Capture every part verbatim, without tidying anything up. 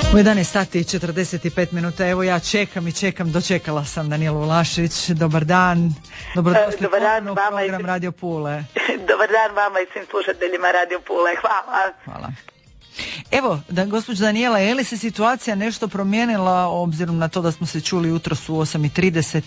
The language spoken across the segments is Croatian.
U jedanaest sati i četrdeset pet minuta, evo ja čekam i čekam, dočekala sam Danijelu Vlašević. Dobar dan, dobrodošli Dobar dan, u vama program i... Radio Pule. Dobar dan vama i svim slušateljima Radio Pule, hvala. Hvala. Evo, da, gospođa Danijela, je li se situacija nešto promijenila obzirom na to da smo se čuli jutros u osam i trideset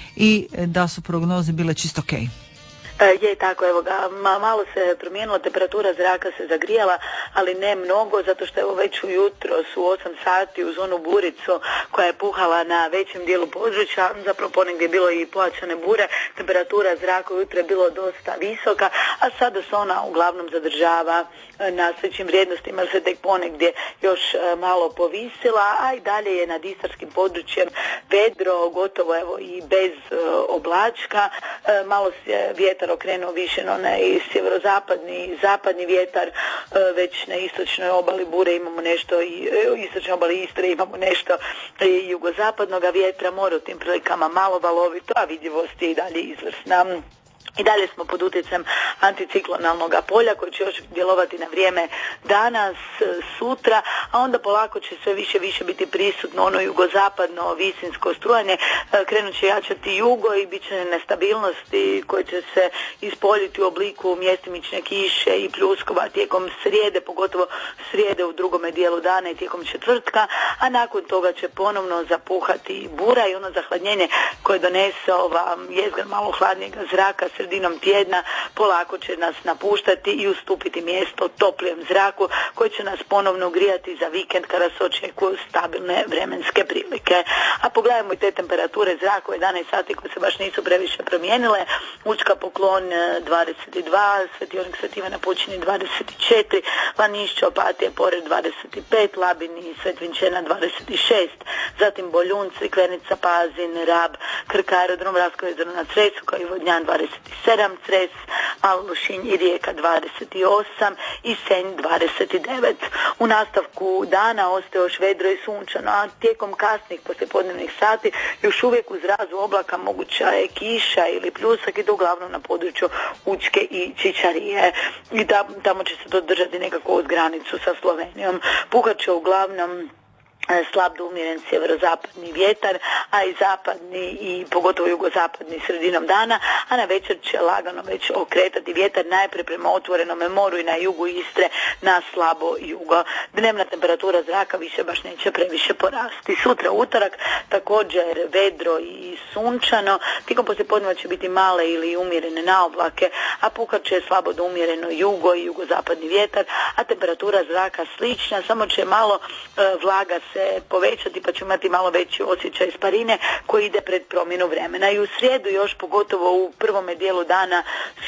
i da su prognoze bile čisto okej? Okay? Je tako, evo ga, ma, malo se promijenilo, temperatura zraka se zagrijala, ali ne mnogo, zato što evo već ujutro su u osam sati uz onu buricu koja je puhala na većem dijelu područja, zapravo ponegdje je bilo i pojačane bure, temperatura zraka ujutro je bilo dosta visoka, a sada se ona uglavnom zadržava na sličnim vrijednostima, se tek ponegdje još malo povisila, a i dalje je nad istarskim područjem vedro, gotovo evo i bez oblačka, malo se vjetar okrenuo više na onaj sjeverozapadni zapadni vjetar, već na istočnoj obali bure imamo nešto i istočnoj obali Istre imamo nešto i jugozapadnog vjetra, more u tim prilikama malo valovito, a vidljivost je i dalje izvrsna. I dalje smo pod utjecajem anticiklonalnog polja koji će još djelovati na vrijeme danas, sutra, a onda polako će sve više više biti prisutno ono jugozapadno visinsko strujanje, krenut će jačati jugo i bit će nestabilnosti koje će se ispoljiti u obliku mjestimične kiše i pljuskova tijekom srijede, pogotovo srijede u drugome dijelu dana i tijekom četvrtka, a nakon toga će ponovno zapuhati bura i ono zahladnjenje koje donese ova jezgra malo hladnijeg zraka sredinom tjedna polako će nas napuštati i ustupiti mjesto toplijem zraku koji će nas ponovno grijati za vikend kada se očekuju stabilne vremenske prilike. A pogledajmo i te temperature zraka u jedanaest sati koje se baš nisu previše promijenile. Učka Poklon dvadeset dva, Sveti Onik Sveti Ivan Nepomučeni dvadeset četiri, Lanišće Opatija Pored dvadeset pet, Labin i Svetvinčena dvadeset šest, zatim Boljun, Crikvenica, Pazin, Rab, Krka, Aerodrom Raško jezero na Cresu kao i Vodnjan dvadeset sedam, Cres, Malušinj i Rijeka dvadeset osam i Senj dvadeset devet. U nastavku dana ostaje još vedro i sunčano, a tijekom kasnih poslijepodnevnih sati još uvijek uz razu oblaka moguća je kiša ili pljusak i to uglavnom na području Učke i Čičarije. I da, tamo će se to držati nekako uz granicu sa Slovenijom. Puhat će uglavnom slab do umjeren sjeverozapadni vjetar, a i zapadni i pogotovo jugozapadni sredinom dana, a na večer će lagano već okretati vjetar najprije prema otvorenom moru i na jugu Istre na slabo jugo. Dnevna temperatura zraka više baš neće previše porasti. Sutra utorak također vedro i sunčano, tijekom poslijepodneva će biti male ili umjerene naoblake, a puhat će slabo do umjereno jugo i jugozapadni vjetar, a temperatura zraka slična, samo će malo e, vlaga se povećati pa ćemo imati malo veći osjećaj sparine koji ide pred promjenu vremena. I u srijedu još pogotovo u prvome dijelu dana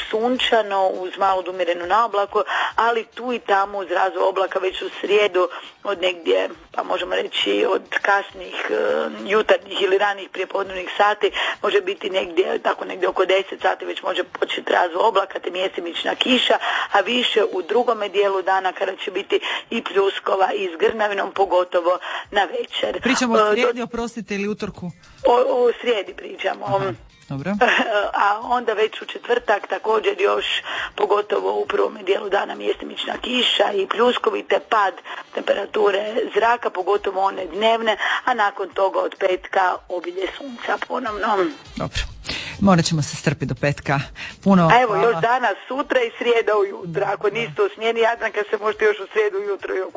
sunčano uz malo umjerenu naoblaku, ali tu i tamo uz razu oblaka već u srijedu od negdje, pa možemo reći od kasnih uh, jutarnjih ili ranih prijepodnevnih sati može biti negdje, tako negdje oko deset sati već može početi razu oblaka te mjestimična kiša, a više u drugome dijelu dana kada će biti i pljuskova i s grnavinom pogotovo na večer. Pričamo o srijedi, oprostite, ili utorku? O, o srijedi pričamo. Aha, dobro. A onda već u četvrtak također još, pogotovo u prvome dijelu dana mjestimična kiša i pljuskovite pad temperature zraka, pogotovo one dnevne, a nakon toga od petka obilje sunca ponovno. Dobro. Morat ćemo se strpiti do petka. Puno a evo hvala. Još danas, sutra i srijeda ujutro. Ako niste u smjeni Jadranka se možete još u srijedu ujutro i okušati.